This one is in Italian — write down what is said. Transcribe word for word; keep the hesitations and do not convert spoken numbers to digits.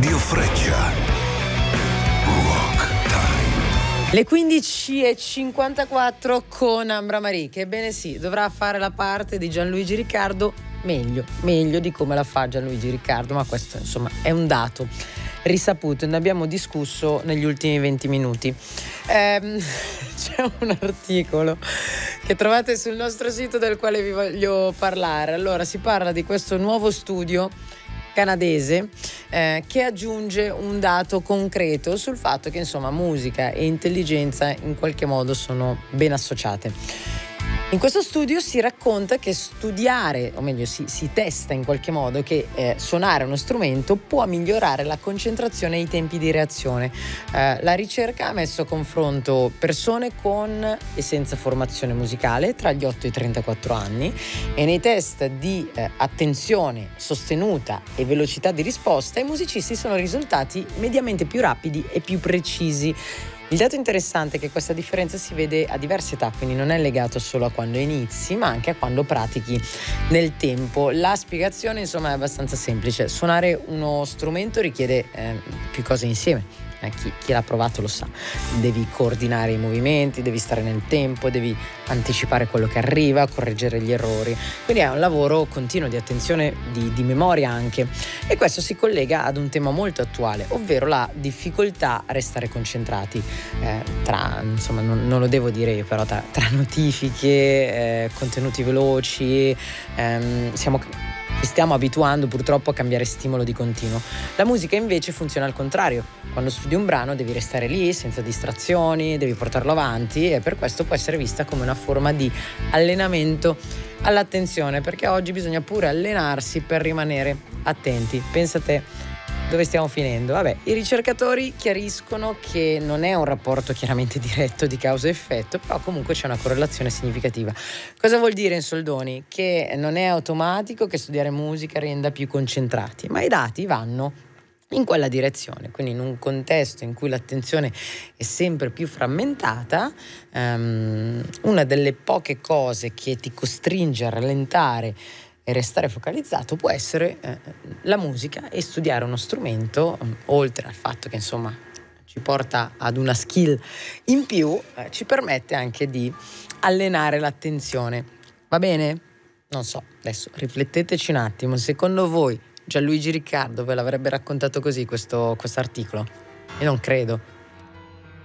Radio Freccia. Rock Time. Le quindici e cinquantaquattro con Ambra Marie, che ebbene sì, dovrà fare la parte di Gianluigi Riccardo meglio, meglio di come la fa Gianluigi Riccardo, ma questo insomma è un dato risaputo e ne abbiamo discusso negli ultimi venti minuti. Ehm, c'è un articolo che trovate sul nostro sito del quale vi voglio parlare. Allora, si parla di questo nuovo studio canadese eh, che aggiunge un dato concreto sul fatto che insomma musica e intelligenza in qualche modo sono ben associate. In questo studio si racconta che studiare, o meglio si, si testa in qualche modo che eh, suonare uno strumento può migliorare la concentrazione e i tempi di reazione. Eh, la ricerca ha messo a confronto persone con e senza formazione musicale tra gli otto e i trentaquattro anni e nei test di eh, attenzione sostenuta e velocità di risposta i musicisti sono risultati mediamente più rapidi e più precisi. Il dato interessante è che questa differenza si vede a diverse età, quindi non è legato solo a quando inizi, ma anche a quando pratichi nel tempo. La spiegazione, insomma, è abbastanza semplice. Suonare uno strumento richiede eh, più cose insieme. Eh, chi, chi l'ha provato lo sa. Devi coordinare i movimenti, devi stare nel tempo, devi anticipare quello che arriva, correggere gli errori. Quindi è un lavoro continuo di attenzione, di, di memoria anche. E questo si collega ad un tema molto attuale, ovvero la difficoltà a restare concentrati. Eh, tra, insomma, non, non lo devo dire io, però tra, tra notifiche, eh, contenuti veloci, ehm, siamo, ci stiamo abituando purtroppo a cambiare stimolo di continuo. La musica invece funziona al contrario. Quando studi un brano devi restare lì senza distrazioni, devi portarlo avanti e per questo può essere vista come una forma di allenamento all'attenzione, perché oggi bisogna pure allenarsi per rimanere attenti. Pensa te dove stiamo finendo? Vabbè, i ricercatori chiariscono che non è un rapporto chiaramente diretto di causa e effetto, però comunque c'è una correlazione significativa. Cosa vuol dire in soldoni? Che non è automatico che studiare musica renda più concentrati, ma i dati vanno in quella direzione. Quindi in un contesto in cui l'attenzione è sempre più frammentata, um, una delle poche cose che ti costringe a rallentare e restare focalizzato può essere eh, la musica, e studiare uno strumento, um, oltre al fatto che insomma ci porta ad una skill in più, eh, ci permette anche di allenare l'attenzione. Va bene? Non so, adesso rifletteteci un attimo. Secondo voi Gianluigi Riccardo ve l'avrebbe raccontato così questo articolo? Io non credo.